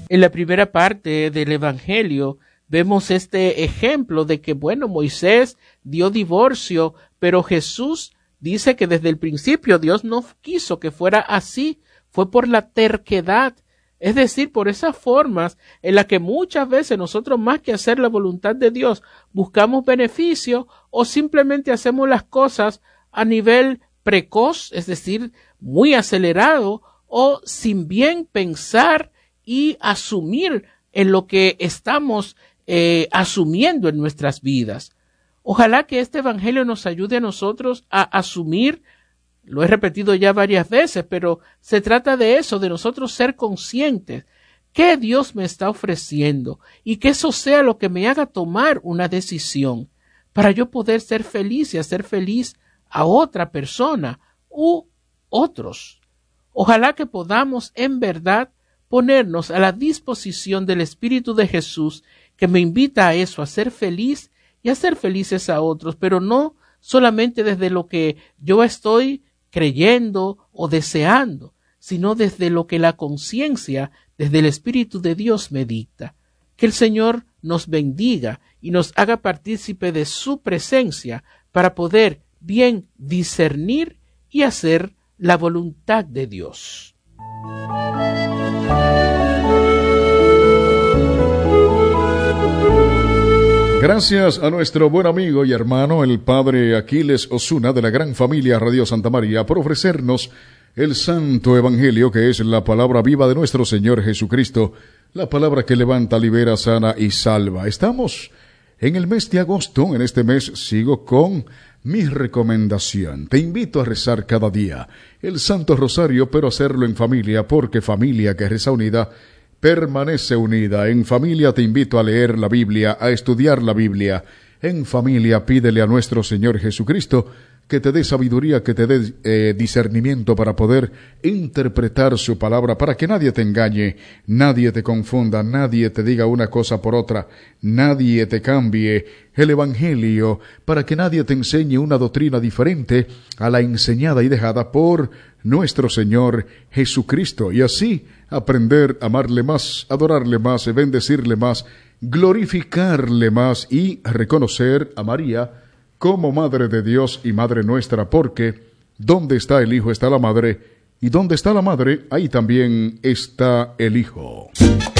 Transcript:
En la primera parte del Evangelio vemos este ejemplo de que, Moisés dio divorcio, pero Jesús dice que desde el principio Dios no quiso que fuera así, fue por la terquedad, es decir, por esas formas en las que muchas veces nosotros, más que hacer la voluntad de Dios, buscamos beneficio o simplemente hacemos las cosas a nivel precoz, es decir, muy acelerado o sin bien pensar y asumir en lo que estamos asumiendo en nuestras vidas. Ojalá que este evangelio nos ayude a nosotros a asumir, lo he repetido ya varias veces, pero se trata de eso, de nosotros ser conscientes que Dios me está ofreciendo y que eso sea lo que me haga tomar una decisión para yo poder ser feliz y hacer feliz a otra persona u otros. Ojalá que podamos en verdad ponernos a la disposición del Espíritu de Jesús, que me invita a eso, a ser feliz y a hacer felices a otros, pero no solamente desde lo que yo estoy creyendo o deseando, sino desde lo que la conciencia, desde el Espíritu de Dios me dicta. Que el Señor nos bendiga y nos haga partícipe de su presencia para poder bien discernir y hacer la voluntad de Dios. Gracias a nuestro buen amigo y hermano, el padre Aquiles Osuna, de la gran familia Radio Santa María, por ofrecernos el Santo Evangelio, que es la palabra viva de nuestro Señor Jesucristo, la palabra que levanta, libera, sana y salva. Estamos en el mes de agosto. En este mes sigo con mi recomendación. Te invito a rezar cada día el Santo Rosario, pero hacerlo en familia, porque familia que reza unida permanece unida. En familia te invito a leer la Biblia, a estudiar la Biblia. En familia pídele a nuestro Señor Jesucristo que te dé sabiduría, que te dé discernimiento para poder interpretar su palabra, para que nadie te engañe, nadie te confunda, nadie te diga una cosa por otra, nadie te cambie el Evangelio, para que nadie te enseñe una doctrina diferente a la enseñada y dejada por nuestro Señor Jesucristo, y así aprender a amarle más, adorarle más, bendecirle más, glorificarle más y reconocer a María como Madre de Dios y Madre nuestra, porque donde está el Hijo está la Madre, y donde está la Madre, ahí también está el Hijo.